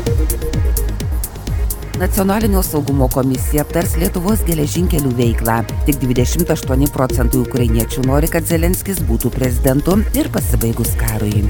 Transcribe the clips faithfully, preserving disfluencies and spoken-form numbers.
Nacionalinio saugumo komisija aptars Lietuvos geležinkelių veiklą. Tik dvidešimt aštuoni procentai ukrainiečių nori, kad Zelenskis būtų prezidentu ir pasibaigus karui.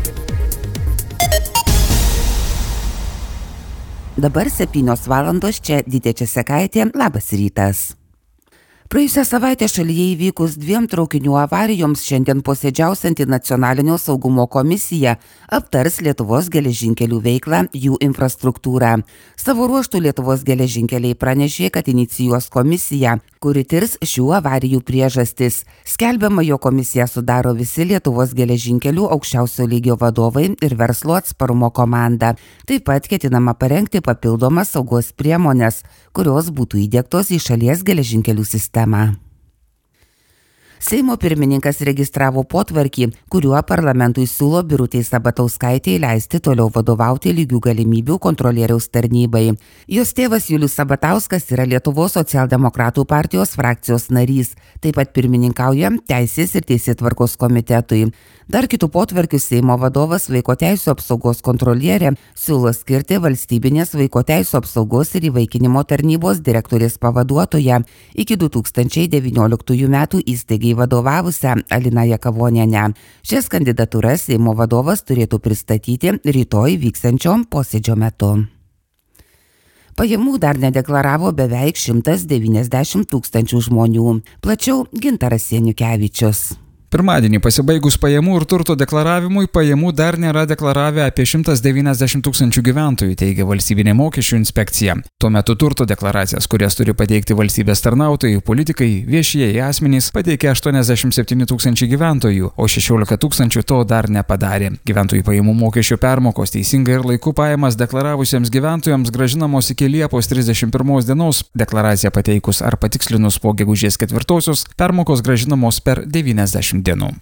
Dabar septynios valandos, čia Dytė Česekaitė, labas rytas. Praėjusią savaitę šalyje įvykus dviem traukinių avarijoms šiandien posėdžiausianti Nacionalinio saugumo komisija aptars Lietuvos geležinkelių veiklą, jų infrastruktūrą. Savo ruožtų Lietuvos geležinkeliai pranešė, kad inicijuos komisiją, kuri tirs šių avarijų priežastis. Skelbiama, jo komisiją sudaro visi Lietuvos geležinkelių aukščiausio lygio vadovai ir verslo atsparumo komanda. Taip pat ketinama parengti papildomas saugos priemonės, kurios būtų įdiegtos į šalies geležinkelių sistemą. Seimo pirmininkas registravo potvarkį, kuriuo parlamentui siūlo Birutei Sabatauskaitei leisti toliau vadovauti lygių galimybių kontrolieriaus tarnybai. Jos tėvas Julius Sabatauskas yra Lietuvos socialdemokratų partijos frakcijos narys, taip pat pirmininkauja Teisės ir teisėtvarkos komitetui. Dar kitų potvarkių Seimo vadovas vaiko teisių apsaugos kontrolierė siūlo skirti valstybinės vaiko teisių apsaugos ir įvaikinimo tarnybos direktorės pavaduotoją iki du tūkstančiai devynioliktųjų metų įstaigai vadovavusią Aliną Jakavonienę. Šias kandidatūras Seimo vadovas turėtų pristatyti rytoj vyksiančio posėdžio metu. Pajamų dar nedeklaravo beveik šimtas devyniasdešimt tūkstančių žmonių. Plačiau Gintaras Janiukevičius. Pirmadienį pasibaigus pajamų ir turto deklaravimui, pajamų dar nėra deklaravę apie šimtas devyniasdešimt tūkstančių gyventojų, teigia valstybinė mokesčių inspekcija. Tuo metu turto deklaracijas, kurias turi pateikti valstybės tarnautojai, politikai, viešieji asmenys, pateikė aštuoniasdešimt septyni tūkstančiai gyventojų, o šešiolika tūkstančių to dar nepadarė. Gyventojų pajamų mokesčio permokos teisingai ir laiku pajamas deklaravusiems gyventojams gražinamos iki Liepos trisdešimt pirmos dienos. Deklaraciją pateikus ar patikslinus po gegužės ketvirtosios, permokos gražinamos per devyniasdešimt dienų.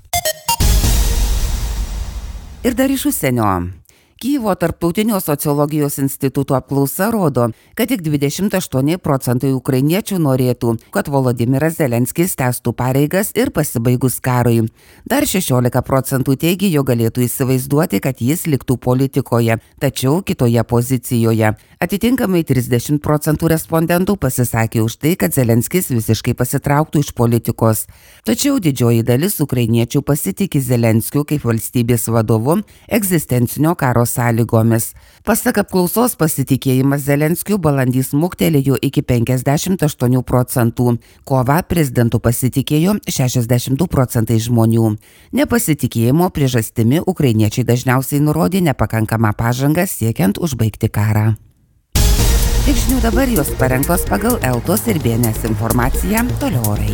Ir dar iš užsienio. Kyjivo tarptautinio sociologijos instituto apklausa rodo, kad tik dvidešimt aštuoni procentai ukrainiečių norėtų, kad Volodymyras Zelenskis tęstų pareigas ir pasibaigus karui. Dar šešiolika procentų teigia, jog galėtų įsivaizduoti, kad jis liktų politikoje, tačiau kitoje pozicijoje. Atitinkamai trisdešimt procentų respondentų pasisakė už tai, kad Zelenskis visiškai pasitrauktų iš politikos. Tačiau didžioji dalis ukrainiečių pasitiki Zelenskiu kaip valstybės vadovu egzistencinio karo sąlygomis. Pasak apklausos, pasitikėjimas Zelenskiu balandį smuktelėjo iki penkiasdešimt aštuonių procentų. Kovą prezidentu pasitikėjo šešiasdešimt du procentai žmonių. Nepasitikėjimo priežastimi ukrainiečiai dažniausiai nurodė nepakankamą pažangą siekiant užbaigti karą. Tik žinių dabar jos parengtos pagal Eltos ir B N S informaciją, toliau orai.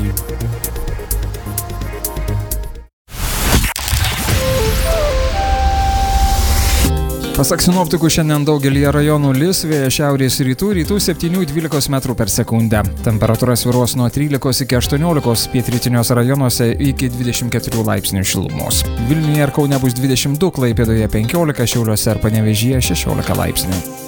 Pasak sinoptikų, šiandien daugelyje rajonų lis, vėjas šiaurės rytų, rytų septynių dvylikos metrų per sekundę. Temperatūra svyruos nuo trylikos iki aštuoniolikos, pietrytiniuose rajonuose iki dvidešimt keturių laipsnių šilumos. Vilniuje ir Kaune bus dvidešimt du, Klaipėdoje penkiolika, Šiauliuose ir Panevėžyje šešiolika laipsnių.